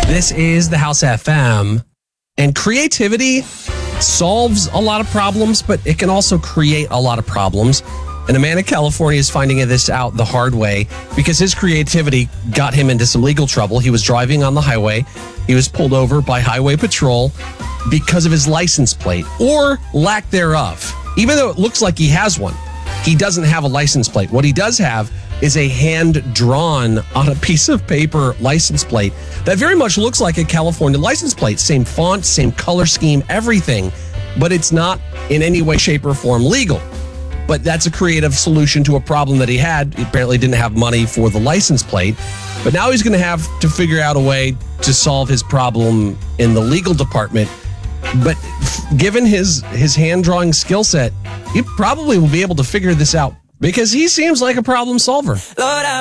This is the House FM, and creativity solves a lot of problems, but it can also create a lot of problems. And a man in California is finding this out the hard way because his creativity got him into some legal trouble. He was driving on the highway. He was pulled over by Highway Patrol because of his license plate or lack thereof. Even though it looks like he has one, he doesn't have a license plate. What he does have is a hand-drawn on a piece of paper license plate that very much looks like a California license plate. Same font, same color scheme, everything. But it's not in any way, shape, or form legal. But that's a creative solution to a problem that he had. He apparently didn't have money for the license plate. But now he's going to have to figure out a way to solve his problem in the legal department. But given his hand-drawing skill set, he probably will be able to figure this out because he seems like a problem solver. Lord,